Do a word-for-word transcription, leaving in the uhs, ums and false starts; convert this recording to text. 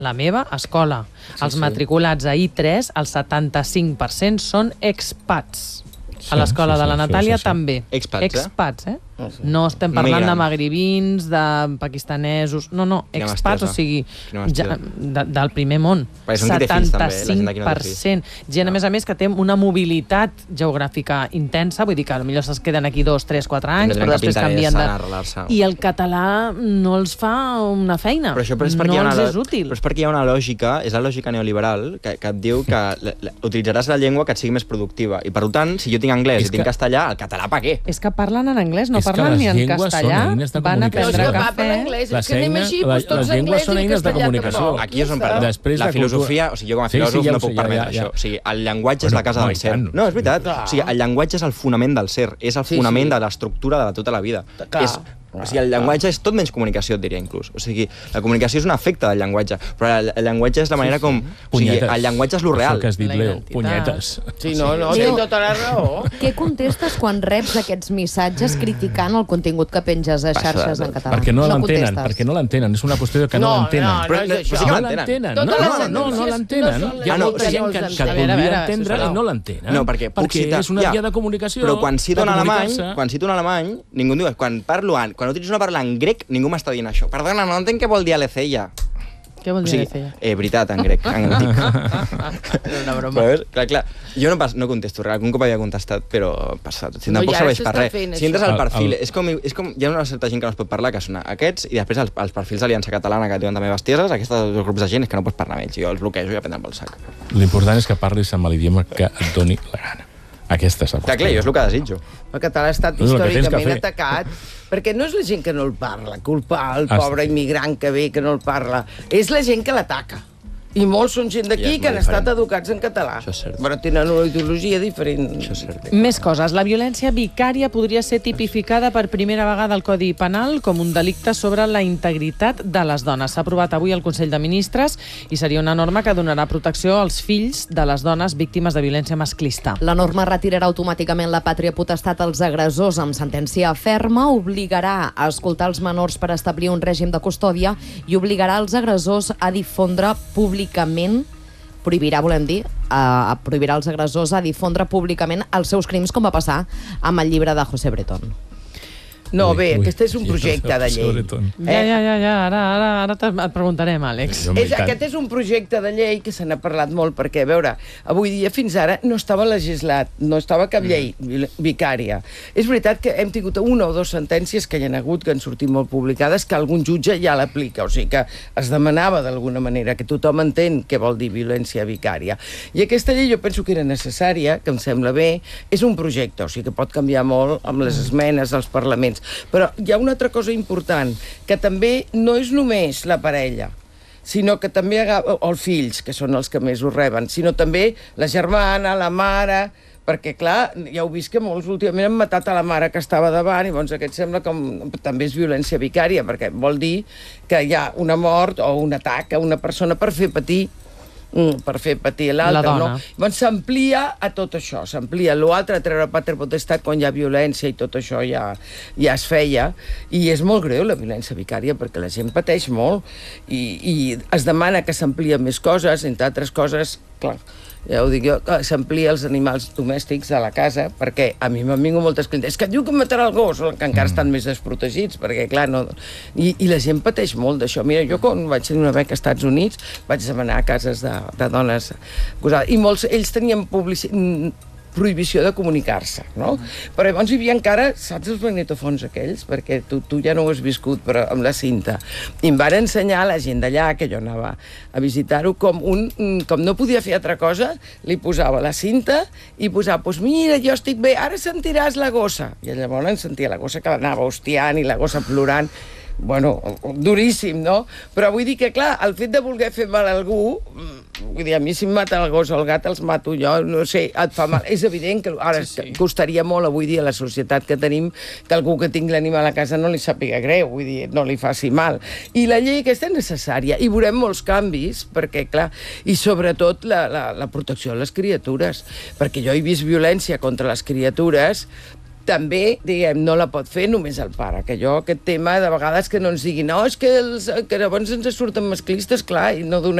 la meva escola. Sí, els sí. matriculats a I tres, el setanta-cinc per cent són expats. A l'escola sí, sí, de la Natàlia sí, sí, sí. també. Expats, expats eh? eh? No estem parlant de magribins, de pakistanesos... No, no, expats, o sigui, ja, de, del primer món. setanta-cinc per cent. Gent, a més a més, que té una mobilitat geogràfica intensa, vull dir que potser es queden aquí dos, tres, quatre anys, però després canvien de... I el català no els fa una feina. Però això però és no els una... és útil. Però és perquè hi ha una lògica, és la lògica neoliberal, que, que et diu que la, la, utilitzaràs la llengua que et sigui més productiva. I per tant, si jo tinc anglès és i tinc que... castellà, el català per què? És que parlen en anglès, no és parlen ni en castellà, van a prendre cafè... Les llengües són eines de comunicació. Aquí és on perdó. La filosofia, o sigui, jo com a filòsof no puc permetre això. O sigui, el llenguatge és la casa del ser. No, és veritat. O sigui, el llenguatge és el fonament del ser, és el fonament de l'estructura de tota la vida. És... O sigui, el llenguatge és tot menys comunicació, et diria, inclús. O sigui, la comunicació és un efecte del llenguatge, però el, el llenguatge és la manera com... O sigui, el llenguatge és lo real. Això que has dit, Leo, punyetes. Sí, no, no, té tota la raó. Què contestes quan reps aquests missatges criticant el contingut que penges a xarxes en català? Perquè no l'entenen, perquè no l'entenen. És una qüestió que no l'entenen. No, no, no és això. No l'entenen. No, no l'entenen. Hi ha molta gent que voldria entendre i no l'entenen. No, perquè és una via de comunicació. Però quan cito en alemany, quan cito en alemany, ningú em diu... Quan parlo en... Quan utilitzo una paraula en grec, ningú m'està dient això. Perdona, no entenc què vol dir alecella. Què vol dir o sigui, alecella? Eh, veritat, en grec, en antic. Era una broma. Però, veus, clar, clar, jo no, pas, no contesto res, algun cop havia contestat, però passat. Si tampoc no, serveix per res. Si entres al perfil, és com, és com... Hi ha una certa gent que no es pot parlar, que són aquests, i després els, els perfils d'Aliança Catalana, que diuen també bestieses, aquests dos grups de gent és que no pots parlar amb ells. Jo els bloquejo i aprenen pel sac. L'important és que parlis amb l'idioma que et doni la gana. Aquesta és la qüestió. Clar, és el que desitjo. El català ha estat històricament atacat, perquè no és la gent que no el parla, culpar el pobre immigrant que ve que no el parla, és la gent que l'ataca. I molts són gent d'aquí que han estat educats en català. Això és cert. Però tenen una ideologia diferent. Això és cert. Més coses. La violència vicària podria ser tipificada per primera vegada al Codi Penal com un delicte sobre la integritat de les dones. S'ha aprovat avui al Consell de Ministres i seria una norma que donarà protecció als fills de les dones víctimes de violència masclista. La norma retirarà automàticament la pàtria potestat als agressors amb sentència ferma, obligarà a escoltar els menors per establir un règim de custòdia i obligarà els agressors a difondre públicament públicament, prohibirà, volem dir, uh, prohibirà als agressors a difondre públicament els seus crims, com va passar amb el llibre de José Bretón. No, bé, ui, aquest és un projecte de llei. Ja, ja, ja, ja. Ara, ara, ara et preguntarem, Àlex. És, aquest és un projecte de llei que se n'ha parlat molt, perquè, a veure, avui dia fins ara no estava legislat, no estava cap llei vicària. És veritat que hem tingut una o dues sentències que hi ha hagut, que han sortit molt publicades, que algun jutge ja l'aplica, o sigui que es demanava d'alguna manera que tothom entén què vol dir violència vicària. I aquesta llei jo penso que era necessària, que em sembla bé, és un projecte, o sigui que pot canviar molt amb les esmenes als parlaments. Però hi ha una altra cosa important, que també no és només la parella, sinó que també, o els fills, que són els que més ho reben, sinó també la germana, la mare, perquè, clar, ja heu vist que molts últimament han matat a la mare que estava davant, i doncs aquest sembla com també és violència vicària, perquè vol dir que hi ha una mort o un atac a una persona per fer patir per fer patir l'altre, no? Doncs s'amplia a tot això, s'amplia. L'altre, treure pàtria potestat quan hi ha violència i tot això ja, ja es feia, i és molt greu la violència vicària perquè la gent pateix molt i, i es demana que s'amplia més coses, entre altres coses, clar, ja ho dic jo, s'amplia els animals domèstics a la casa, perquè a mi m'han vingut moltes clientes, és que diu que matarà el gos, que encara estan més desprotegits, perquè clar, no... I, i la gent pateix molt d'això. Mira, jo quan vaig tenir una beca als Estats Units vaig demanar a cases de, de dones acusades, i molts, ells tenien publicitat, prohibició de comunicar-se, no? Però llavors hi havia encara, saps els magnetofons aquells? Perquè tu, tu ja no ho has viscut, però amb la cinta. I em van ensenyar a la gent d'allà, que jo anava a visitar-ho, com un, com no podia fer altra cosa, li posava la cinta i posava, doncs mira, jo estic bé, ara sentiràs la gossa. I llavors em sentia la gossa que l'anava hostiant i la gossa plorant. Bueno, duríssim, no? Però vull dir que, clar, el fet de voler fer mal a algú, vull dir, a mi si em mata el gos o el gat els mato jo, no sé, et fa mal. És evident que ara sí, sí. costaria molt avui dia a la societat que tenim que algú que tingui l'animal a casa no li sàpiga greu, vull dir, no li faci mal. I la llei aquesta és necessària, i veurem molts canvis, perquè, clar, i sobretot la, la, la protecció de les criatures, perquè jo he vist violència contra les criatures també, diguem, no la pot fer només el pare, que jo aquest tema de vegades que no ens diguin no, és que, els, que llavors ens surten masclistes, clar, i no donem